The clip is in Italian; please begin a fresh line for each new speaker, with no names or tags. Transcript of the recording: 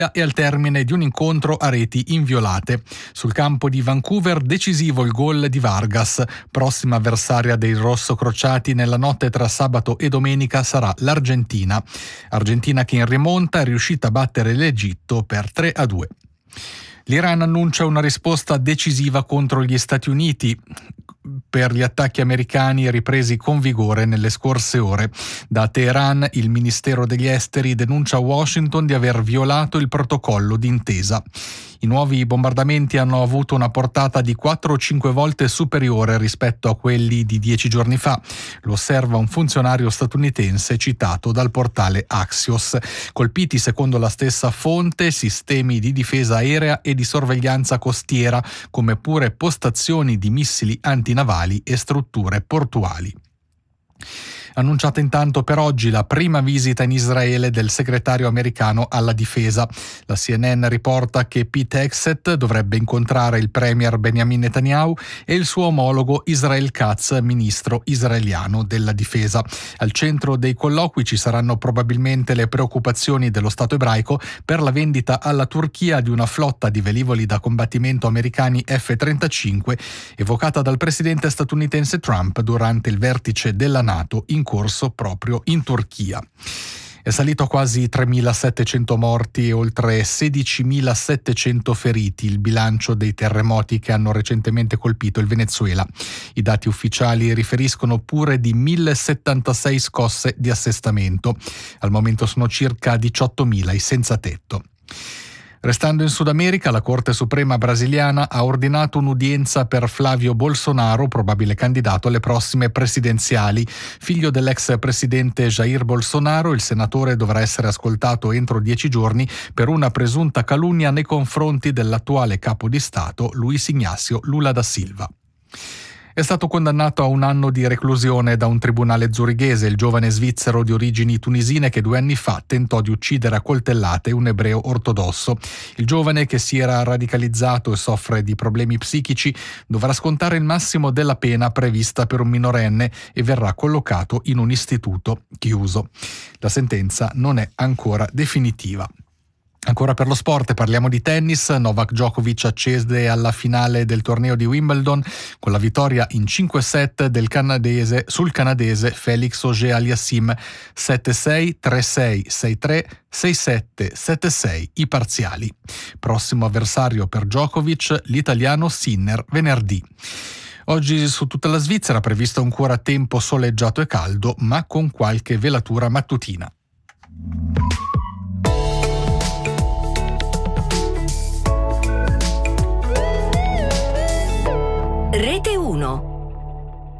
e al termine di un incontro a reti inviolate. Sul campo di Vancouver decisivo il gol di Vargas. Prossima avversaria dei rossocrociati nella notte tra sabato e domenica sarà l'Argentina. Argentina che in rimonta è riuscita a battere l'Egitto per 3-2. L'Iran annuncia una risposta decisiva contro gli Stati Uniti per gli attacchi americani ripresi con vigore nelle scorse ore. Da Teheran il Ministero degli Esteri denuncia a Washington di aver violato il protocollo d'intesa. I nuovi bombardamenti hanno avuto una portata di 4 o 5 volte superiore rispetto a quelli di 10 giorni fa, lo osserva un funzionario statunitense citato dal portale Axios. Colpiti, secondo la stessa fonte, sistemi di difesa aerea e di sorveglianza costiera, come pure postazioni di missili antinavali e strutture portuali. Annunciata intanto per oggi la prima visita in Israele del segretario americano alla difesa. La CNN riporta che Pete Hegseth dovrebbe incontrare il premier Benjamin Netanyahu e il suo omologo Israel Katz, ministro israeliano della difesa. Al centro dei colloqui ci saranno probabilmente le preoccupazioni dello Stato ebraico per la vendita alla Turchia di una flotta di velivoli da combattimento americani F-35 evocata dal presidente statunitense Trump durante il vertice della NATO in corso proprio in Turchia. È salito a quasi 3.700 morti e oltre 16.700 feriti il bilancio dei terremoti che hanno recentemente colpito il Venezuela. I dati ufficiali riferiscono pure di 1.076 scosse di assestamento. Al momento sono circa 18.000 i senza tetto. Restando in Sud America, la Corte Suprema brasiliana ha ordinato un'udienza per Flavio Bolsonaro, probabile candidato alle prossime presidenziali. Figlio dell'ex presidente Jair Bolsonaro, il senatore dovrà essere ascoltato entro 10 giorni per una presunta calunnia nei confronti dell'attuale capo di Stato, Luiz Inácio Lula da Silva. È stato condannato a 1 anno di reclusione da un tribunale zurighese il giovane svizzero di origini tunisine che 2 anni fa tentò di uccidere a coltellate un ebreo ortodosso. Il giovane, che si era radicalizzato e soffre di problemi psichici, dovrà scontare il massimo della pena prevista per un minorenne e verrà collocato in un istituto chiuso. La sentenza non è ancora definitiva. Ancora per lo sport, parliamo di tennis. Novak Djokovic accede alla finale del torneo di Wimbledon con la vittoria in 5 set sul canadese Felix Auger-Aliassime 7-6, 3-6, 6-3, 6-7, 7-6 i parziali. Prossimo avversario per Djokovic l'italiano Sinner venerdì. Oggi su tutta la Svizzera previsto ancora tempo soleggiato e caldo, ma con qualche velatura mattutina.
Rete 1.